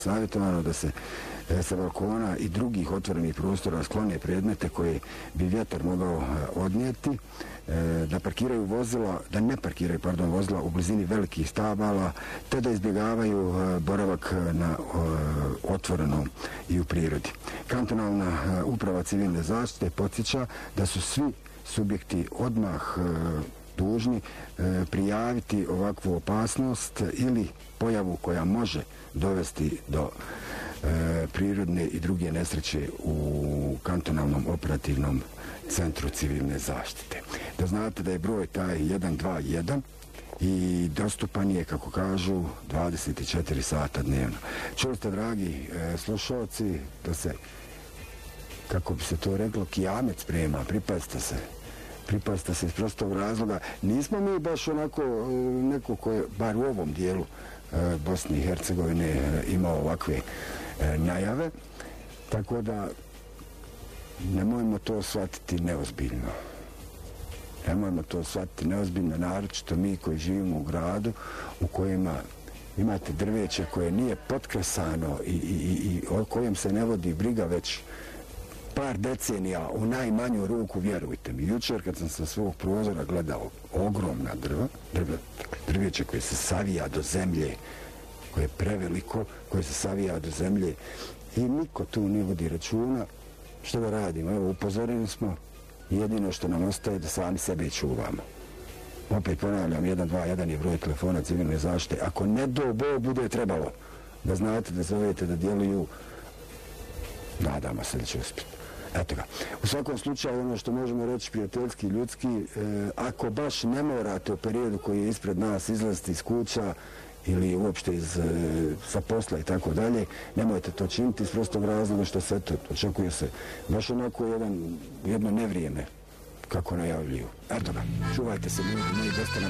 savjetovano da se sa balkona i drugih otvorenih prostora sklone predmete koje bi vjetar mogao odnijeti, da parkiraju vozila, da ne parkiraju, vozila u blizini velikih stabala, te da izbjegavaju boravak na otvorenom i u prirodi. Kantonalna uprava civilne zaštite podsjeća da su svi subjekti odmah dužni prijaviti ovakvu opasnost ili pojavu koja može dovesti do prirodne i druge nesreće u kantonalnom operativnom centru civilne zaštite. Da znate da je broj taj 121 i dostupan je, kako kažu, 24 sata dnevno. Čuli ste, dragi slušalci, da se, kako bi se to reklo, kijamet sprema, pripazite se iz prostog razloga. Nismo mi baš onako neko ko je, bar u ovom dijelu Bosne i Hercegovine, imao ovakve najave, tako da nemojmo to shvatiti neozbiljno. Nemojmo to shvatiti neozbiljno, naročito mi koji živimo u gradu u kojima imate drveće koje nije potkresano i o kojem se ne vodi briga već par decenija, u najmanju ruku, vjerujte mi. Jučer kad sam sa svog prozora gledao ogromna drveće koje se savija do zemlje, koje je preveliko, koje se savija do zemlje i niko tu ne vodi računa. Što da radimo? Evo, upozoreni smo, jedino što nam ostaje da sami sebe čuvamo. Opet ponavljam, 121 je broj telefona civilne zaštite. Ako ne do Bog bude trebalo da znate, da zovete, da djeluju, nadamo se da će uspjeti. Eto ga. U svakom slučaju, ono što možemo reći prijateljski, ljudski, ako baš ne morate u periodu koji je ispred nas izlaziti iz kuća ili uopšte sa posla i tako dalje, nemojte to činiti iz prostog razloga što se očekuje se baš onako jedno nevrijeme kako najavljuju. Eto ga, čuvajte se ljudi, dosta nam